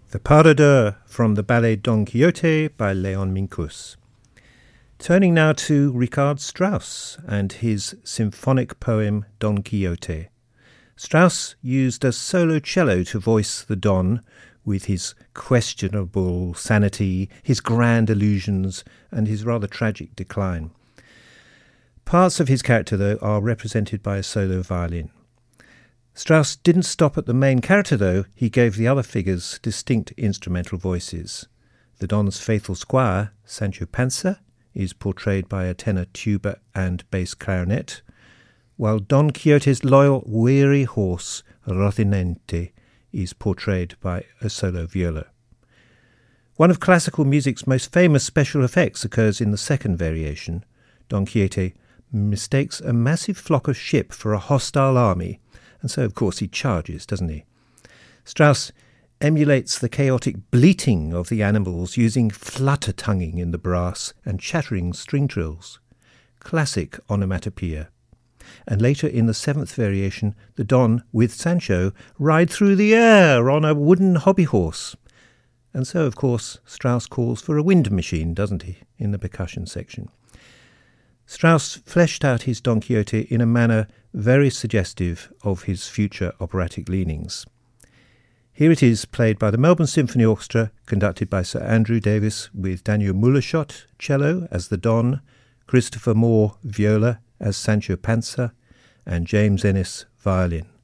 The Pas de Deux from the ballet Don Quixote by Leon Minkus. Turning now to Richard Strauss and his symphonic poem Don Quixote. Strauss used a solo cello to voice the Don with his questionable sanity, his grand illusions, and his rather tragic decline. Parts of his character, though, are represented by a solo violin. Strauss didn't stop at the main character, though. He gave the other figures distinct instrumental voices. The Don's faithful squire, Sancho Panza, is portrayed by a tenor tuba and bass clarinet, while Don Quixote's loyal, weary horse, Rocinante, is portrayed by a solo viola. One of classical music's most famous special effects occurs in the second variation. Don Quixote mistakes a massive flock of sheep for a hostile army, and so, of course, he charges, doesn't he? Strauss emulates the chaotic bleating of the animals using flutter-tonguing in the brass and chattering string trills. Classic onomatopoeia. And later in the seventh variation, the Don, with Sancho, ride through the air on a wooden hobby horse. And so, of course, Strauss calls for a wind machine, doesn't he, in the percussion section. Strauss fleshed out his Don Quixote in a manner very suggestive of his future operatic leanings. Here it is, played by the Melbourne Symphony Orchestra, conducted by Sir Andrew Davis, with Daniel Mullerschott, cello, as the Don, Christopher Moore, viola, as Sancho Panza, and James Ennis, violin.